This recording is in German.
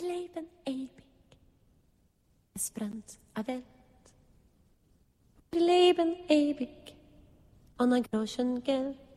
leben ewig. Es brennt a Welt. Wir leben ewig. Und ein groschen Geld.